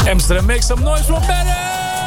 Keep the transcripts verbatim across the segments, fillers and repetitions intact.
Amsterdam, make some noise for Medics!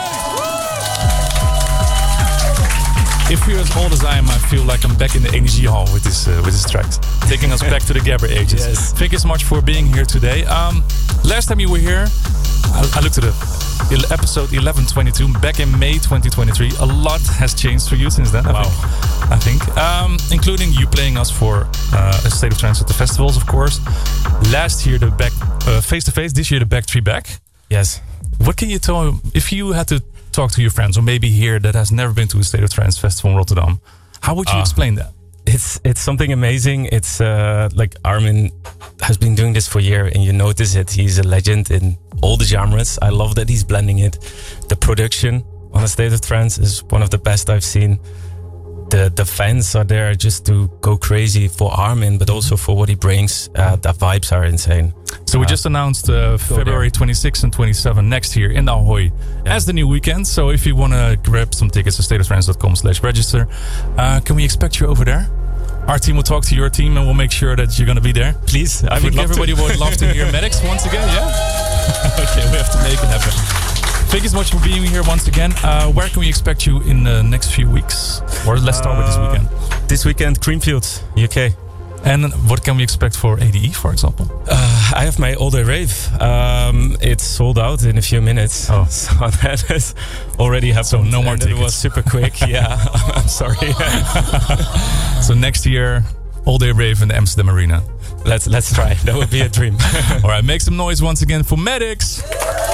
If you're as old as I am, I feel like I'm back in the Energy Hall with this uh, with this tracks, taking us back to the Gabber ages. Yes. Thank you so much for being here today. Um, last time you were here, I, I looked at the episode eleven twenty-two back in May twenty twenty-three. A lot has changed for you since then. I Wow. think, I think. Um, including you playing us for uh, a State of Trance at the festivals, of course. Last year the back uh, face to face. This year the back three back. Yes. What can you tell if you had to talk to your friends, or maybe here that has never been to a State of Trance festival in Rotterdam? How would you Uh, explain that? It's it's something amazing. It's uh, like Armin has been doing this for a year, and you notice it. He's a legend in all the genres. I love that he's blending it. The production on a State of Trance is one of the best I've seen. The the fans are there just to go crazy for Armin, but also for what he brings. Uh, the vibes are insane. So we Uh, just announced uh, February twenty-sixth and twenty-seventh next year in Ahoy Yeah. as the new weekend. So if you want to grab some tickets to stateoftrance.com slash register, uh, can we expect you over there? Our team will talk to your team and we'll make sure that you're going to be there. Please, I I would think love everybody to. would love to hear Medics once again, yeah? Okay, we have to make it happen. Thank you so much for being here once again. Uh, where can we expect you in the next few weeks? Or let's start with this Uh, weekend. This weekend, Creamfield, U K. And what can we expect for A D E, for example? Uh, I have my all day rave. Um, it's sold out in a few minutes. Oh. So that has already happened. So no more and tickets. It was super quick. Yeah, I'm sorry. So next year, all day rave in the Amsterdam Arena. let's let's try. That would be a dream. All right, make some noise once again for Medics.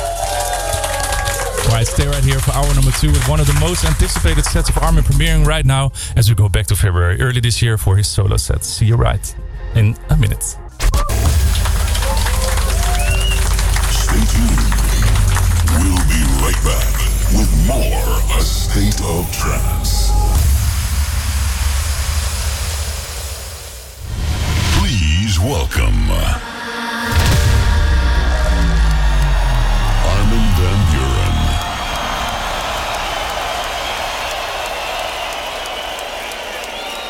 All right, stay right here for hour number two with one of the most anticipated sets of Armin premiering right now as we go back to February early this year for his solo set. See you right in a minute. Stay tuned. We'll be right back with more A State of Trance. Please welcome